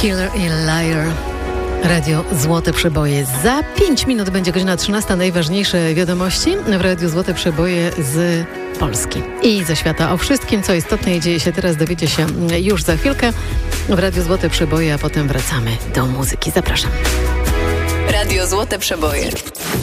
Killer i Liar. Radio Złote Przeboje. Za 5 minut będzie godzina 13. Najważniejsze wiadomości w Radiu Złote Przeboje z Polski i ze świata. O wszystkim, co istotne i dzieje się teraz, dowiecie się już za chwilkę w Radiu Złote Przeboje, a potem wracamy do muzyki. Zapraszam. Radio Złote Przeboje.